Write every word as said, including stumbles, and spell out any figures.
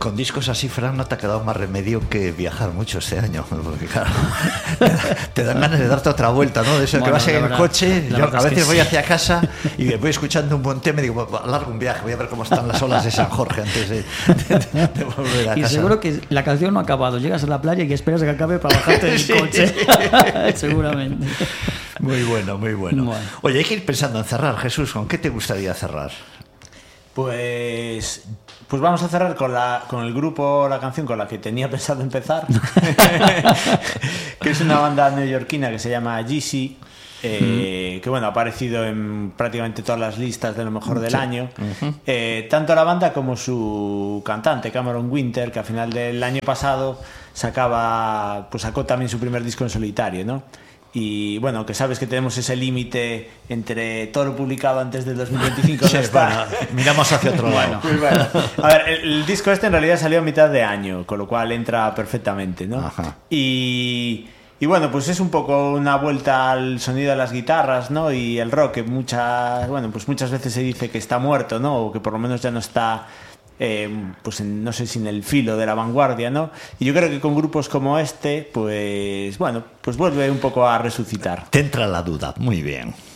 con discos así, Fran, no te ha quedado más remedio que viajar mucho este año, porque claro, te dan ganas de darte otra vuelta, ¿no? De eso bueno, que vas en el verdad, coche, yo a veces voy sí. hacia casa y voy escuchando un buen tema y digo, largo un viaje, voy a ver cómo están las olas de San Jorge antes de, de, de volver a y casa. Y seguro que la canción no ha acabado, llegas a la playa y esperas a que acabe para bajarte del sí. coche, seguramente. Muy bueno, muy bueno. bueno. Oye, hay que ir pensando en cerrar, Jesús, ¿con qué te gustaría cerrar? Pues, pues vamos a cerrar con, la, con el grupo, la canción con la que tenía pensado empezar, que es una banda neoyorquina que se llama Yeezy, eh, mm. que bueno, ha aparecido en prácticamente todas las listas de lo mejor del sí. año. Uh-huh. Eh, tanto la banda como su cantante, Cameron Winter, que a final del año pasado sacaba, pues sacó también su primer disco en solitario, ¿no? Y bueno, que sabes que tenemos ese límite entre todo lo publicado antes del dos mil veinticinco. Sí, no está. Bueno, miramos hacia otro lado. Muy bueno. A ver, el, el disco este en realidad salió a mitad de año, con lo cual entra perfectamente, ¿no? Ajá. Y, y bueno, pues es un poco una vuelta al sonido de las guitarras, ¿no? Y el rock, que muchas, bueno, pues muchas veces se dice que está muerto, ¿no? O que por lo menos ya no está... Eh, pues en, no sé si en el filo de la vanguardia, ¿no? Y yo creo que con grupos como este, pues bueno, pues vuelve un poco a resucitar. Te entra la duda, muy bien.